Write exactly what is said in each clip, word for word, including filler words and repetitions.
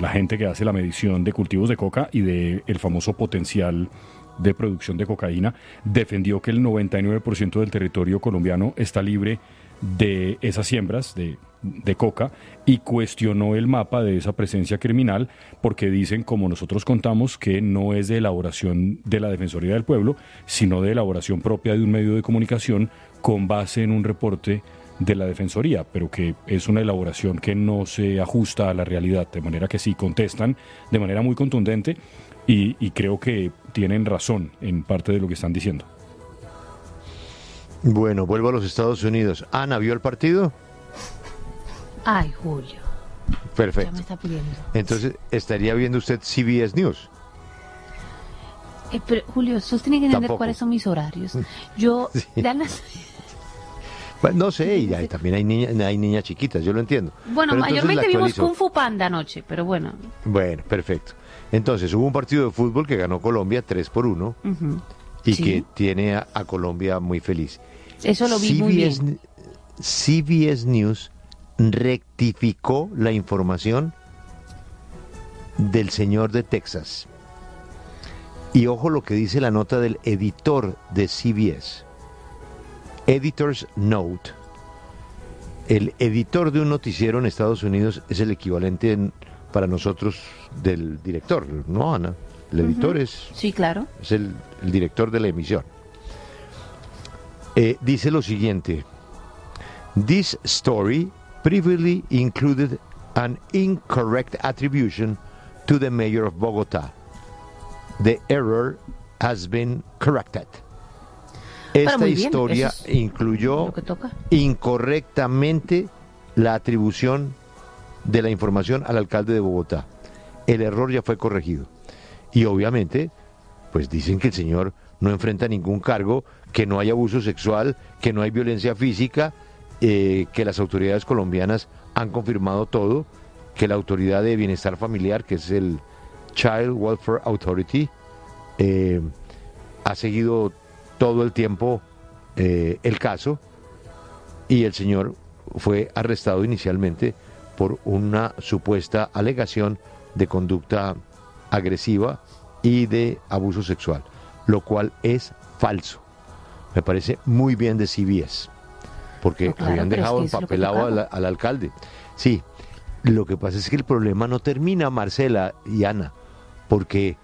la gente que hace la medición de cultivos de coca y de el famoso potencial de producción de cocaína, defendió que el noventa y nueve por ciento del territorio colombiano está libre de esas siembras de, de coca, y cuestionó el mapa de esa presencia criminal porque dicen, como nosotros contamos, que no es de elaboración de la Defensoría del Pueblo, sino de elaboración propia de un medio de comunicación con base en un reporte de la Defensoría, pero que es una elaboración que no se ajusta a la realidad, de manera que sí contestan de manera muy contundente y, y creo que tienen razón en parte de lo que están diciendo. Bueno, vuelvo a los Estados Unidos. Ana, ¿vio el partido? Ay, Julio. Perfecto. Ya me está pidiendo. Entonces, ¿estaría viendo usted C B S News? Eh, pero, Julio, usted tiene que entender Tampoco. cuáles son mis horarios. Yo, Sí. dan las... Bueno, no sé, y hay- también hay, niña, hay niñas chiquitas, yo lo entiendo. Bueno, Pero entonces mayormente la vimos actualizo. Kung Fu Panda anoche, pero bueno. Bueno, perfecto. Entonces, hubo un partido de fútbol que ganó Colombia tres por uno Ujú. y Sí. que tiene a, a Colombia muy feliz. Eso lo vi muy C B S, bien. C B S News rectificó la información del señor de Texas. Y ojo lo que dice la nota del editor de C B S. Editor's Note. El editor de un noticiero en Estados Unidos es el equivalente en- para nosotros del director, ¿no, Ana? El editor Ujú. es Sí, claro. es el, el director de la emisión. Eh, dice lo siguiente: This story previously included an incorrect attribution to the mayor of Bogotá. The error has been corrected. Esta muy bien, historia eso es incluyó lo que toca. incorrectamente la atribución de la información al alcalde de Bogotá. El error ya fue corregido. Y obviamente, pues dicen que el señor no enfrenta ningún cargo, que no hay abuso sexual, que no hay violencia física, eh, que las autoridades colombianas han confirmado todo, que la autoridad de bienestar familiar, que es el Child Welfare Authority, eh, ha seguido todo el tiempo eh, el caso, y el señor fue arrestado inicialmente por una supuesta alegación de conducta agresiva y de abuso sexual, lo cual es falso. Me parece muy bien de C B S, porque No, claro, habían pero es dejado que eso es lo que empapelado tocaba. al, al alcalde. Sí, lo que pasa es que el problema no termina, Marcela y Ana, porque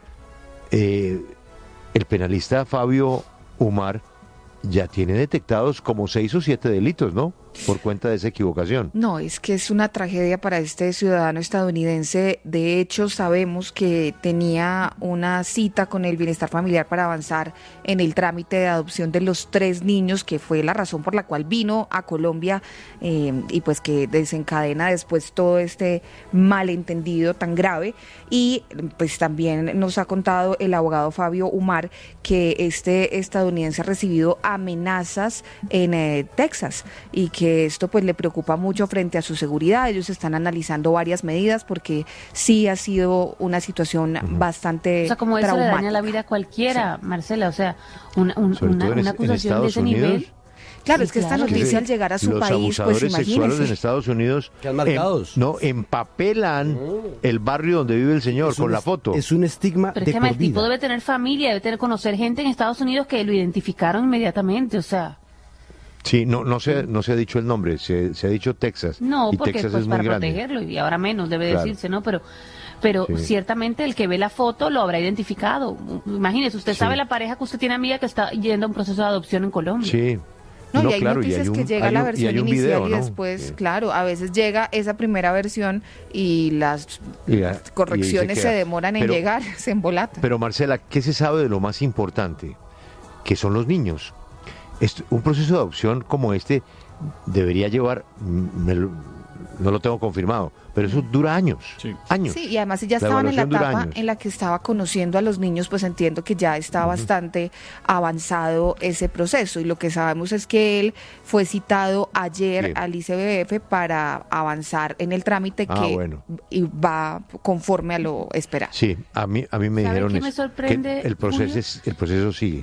eh, el penalista Fabio Umar ya tiene detectados como seis o siete delitos, ¿no? Por cuenta de esa equivocación. No, es que es una tragedia para este ciudadano estadounidense. De hecho, sabemos que tenía una cita con el bienestar familiar para avanzar en el trámite de adopción de los tres niños, que fue la razón por la cual vino a Colombia, eh, y pues que desencadena después todo este malentendido tan grave. Y pues también nos ha contado el abogado Fabio Umar que este estadounidense ha recibido amenazas en eh, Texas, y que esto pues le preocupa mucho frente a su seguridad. Ellos están analizando varias medidas porque sí ha sido una situación uh-huh. bastante O sea, como eso traumática. le daña la vida a cualquiera, sí. Marcela, o sea, una, un, Sobre una, todo en, una acusación en de ese Unidos, nivel. Claro, Sí, es que claro. esta noticia que al llegar a su los país, abusadores pues sexuales imagínense. en Estados Unidos ¿Qué han marcados? em, no empapelan mm. el barrio donde vive el señor es con un, la foto. Es un estigma Pero de es que por el tipo vida. debe tener familia, debe tener conocer gente en Estados Unidos que lo identificaron inmediatamente, o sea. Sí, no, no se, no se ha dicho el nombre, se, se ha dicho Texas. No, y porque Texas pues es para muy grande. protegerlo, y ahora menos debe Claro. decirse, ¿no? Pero pero Sí. ciertamente el que ve la foto lo habrá identificado. Imagínese, usted Sí. sabe la pareja que usted tiene amiga que está yendo a un proceso de adopción en Colombia. Sí. No, No, y hay claro, y noticias hay un- que llega hay la un- y versión hay un inicial video, y ¿no? después, Sí. claro, a veces llega esa primera versión y las Y la- y correcciones ahí se se, queda. demoran en Pero- llegar, se embolatan. Pero Marcela, ¿qué se sabe de lo más importante? Que son los niños. Esto- un proceso de adopción como este debería llevar, mm, me lo- no lo tengo confirmado, pero eso dura años. Sí. Años. Sí, y además si ya La estaban en la evaluación dura etapa años. en la que estaba conociendo a los niños, pues entiendo que ya está bastante avanzado ese proceso. Y lo que sabemos es que él fue citado ayer Bien. al I C B F para avanzar en el trámite Ah, que bueno. y va conforme a lo esperado. Sí, a mí, a mí me ¿Sabe dijeron qué me eso, sorprende, que el proceso, Julio? es, el proceso sigue.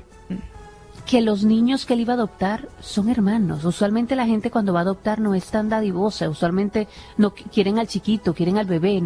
Que los niños que él iba a adoptar son hermanos. Usualmente la gente cuando va a adoptar no es tan dadivosa, usualmente no qu- quieren al chiquito, quieren al bebé.